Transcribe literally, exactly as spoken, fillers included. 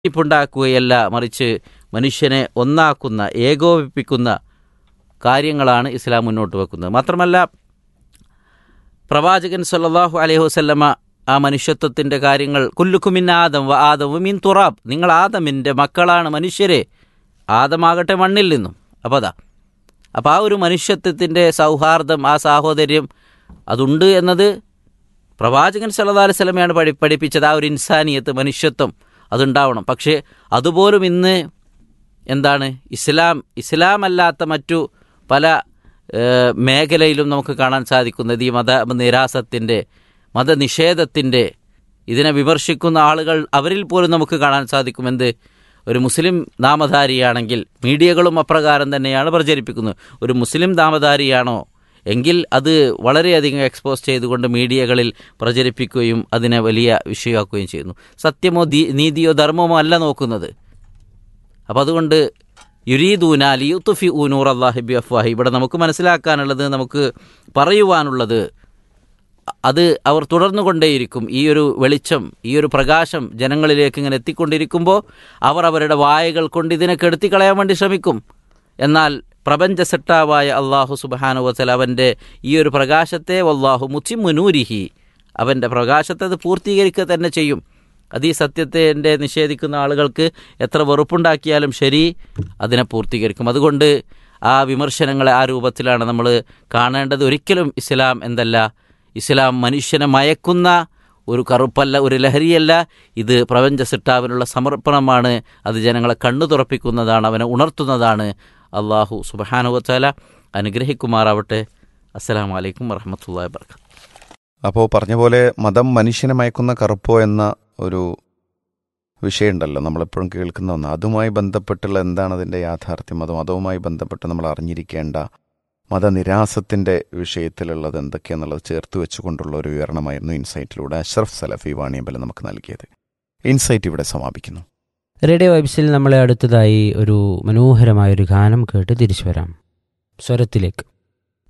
ിപ്പുണ്ടാക്കുകയല്ല, മറിച്ച് മനുഷ്യനെ ഒന്നാക്കുന്ന, ഏകോപിപ്പിക്കുന്ന കാര്യങ്ങളാണ് ഇസ്ലാം മുന്നോട്ട് വെക്കുന്നത്. മാത്രമല്ല, പ്രവാചകൻ സല്ലല്ലാഹു അലൈഹി വസല്ലമ ആ മനുഷ്യത്വത്തിൻ്റെ കാര്യങ്ങൾ കുല്ലുക്കും മിൻ ആദം വ ആദം മിൻ തുറാബ്, നിങ്ങൾ ആദമിൻ്റെ മക്കളാണ് മനുഷ്യരെ, ആദമാകട്ടെ മണ്ണിൽ നിന്നും. അപ്പോൾ അതാ അപ്പോൾ ആ ഒരു മനുഷ്യത്വത്തിൻ്റെ സൗഹാർദ്ദം, ആ സാഹോദര്യം അതുണ്ട് എന്നത് പ്രവാചകൻ സല്ലല്ലാഹു അലൈഹി വസല്ലമയാണ് പഠി പഠിപ്പിച്ചത് ആ ഒരു ഇൻസാനിയത്ത്, മനുഷ്യത്വം അതുണ്ടാവണം. പക്ഷേ അതുപോലും ഇന്ന് എന്താണ്, ഇസ്ലാം ഇസ്ലാം അല്ലാത്ത മറ്റു പല മേഖലയിലും നമുക്ക് കാണാൻ സാധിക്കുന്നത് ഈ മത നിരാസത്തിൻ്റെ, മതനിഷേധത്തിൻ്റെ, ഇതിനെ വിമർശിക്കുന്ന ആളുകൾ അവരിൽ പോലും നമുക്ക് കാണാൻ സാധിക്കും. എന്ത്, ഒരു മുസ്ലിം നാമധാരിയാണെങ്കിൽ മീഡിയകളും അപ്രകാരം തന്നെയാണ് പ്രചരിപ്പിക്കുന്നത്. ഒരു മുസ്ലിം നാമധാരിയാണോ എങ്കിൽ അത് വളരെയധികം എക്സ്പോസ് ചെയ്തുകൊണ്ട് മീഡിയകളിൽ പ്രചരിപ്പിക്കുകയും അതിനെ വലിയ വിഷയമാക്കുകയും ചെയ്യുന്നു. സത്യമോ നീതിയോ ധർമ്മമോ അല്ല നോക്കുന്നത്. അപ്പോൾ അതുകൊണ്ട് യുരീദൂന ലിയുത്ഫി നൂർ അല്ലാഹി ബി അഫ്വാഹി, ഇവിടെ നമുക്ക് മനസ്സിലാക്കാനുള്ളത്, നമുക്ക് പറയുവാനുള്ളത്, അത് അവർ തുടർന്നു കൊണ്ടേയിരിക്കും. ഈ ഒരു വെളിച്ചം, ഈ ഒരു പ്രകാശം ജനങ്ങളിലേക്ക് ഇങ്ങനെ എത്തിക്കൊണ്ടിരിക്കുമ്പോൾ അവർ അവരുടെ വായകൾ കൊണ്ട് ഇതിനെ കെടുത്തിക്കളയാൻ വേണ്ടി ശ്രമിക്കും. എന്നാൽ പ്രപഞ്ച സെട്ടാവായ അള്ളാഹു സുബ്ഹാനഹു വ തആല അവൻ്റെ ഈ ഒരു പ്രകാശത്തെ വല്ലാഹു മുത്തിമ്മു നൂരിഹി, അവൻ്റെ പ്രകാശത്തെ അത് പൂർത്തീകരിക്കുക തന്നെ ചെയ്യും. അത് ഈ സത്യത്തെ നിഷേധിക്കുന്ന ആളുകൾക്ക് എത്ര വെറുപ്പുണ്ടാക്കിയാലും ശരി, അതിനെ പൂർത്തീകരിക്കും. അതുകൊണ്ട് ആ വിമർശനങ്ങളെ ആ രൂപത്തിലാണ് നമ്മൾ കാണേണ്ടത്. ഒരിക്കലും ഇസ്ലാം എന്തല്ല, ഇസ്ലാം മനുഷ്യനെ മയക്കുന്ന ഒരു കറുപ്പല്ല, ഒരു ലഹരിയല്ല. ഇത് പ്രപഞ്ച സിട്ടാവിനുള്ള സമർപ്പണമാണ്. അത് ജനങ്ങളെ കണ്ണു തുറപ്പിക്കുന്നതാണ്, അവനെ ഉണർത്തുന്നതാണ്. അള്ളാഹു സുബ്ഹാനഹു വ തആല അനുഗ്രഹിക്കുമാറാവട്ടെ. അസ്സലാമു അലൈക്കും വറഹ്മത്തുള്ളാഹി വബറകാതുഹു. അപ്പോൾ പറഞ്ഞ പോലെ മതം മനുഷ്യനെ മയക്കുന്ന കറുപ്പോ എന്ന ഒരു വിഷയമുണ്ടല്ലോ നമ്മളെപ്പോഴും കേൾക്കുന്ന ഒന്ന്. അതുമായി ബന്ധപ്പെട്ടുള്ള എന്താണ് അതിൻ്റെ യാഥാർത്ഥ്യം, അതും മതവുമായി ബന്ധപ്പെട്ട് നമ്മൾ അറിഞ്ഞിരിക്കേണ്ട മതനിരാസത്തിൻ്റെ വിഷയത്തിലുള്ളത് എന്തൊക്കെയാണെന്നുള്ളത് ചേർത്ത് വെച്ചുകൊണ്ടുള്ള ഒരു വിവരണമായിരുന്നു ഇൻസൈറ്റിലൂടെ അഷ്റഫ് സലഫി വാണിയമ്പലം നമുക്ക് നൽകിയത്. ഇൻസൈറ്റ് ഇവിടെ സമാപിക്കുന്നു. റേഡിയോ വൈബ്സിൽ നമ്മളെ അടുത്തതായി ഒരു മനോഹരമായൊരു ഗാനം കേട്ട് തിരിച്ചു വരാം. സ്വരത്തിലേക്ക്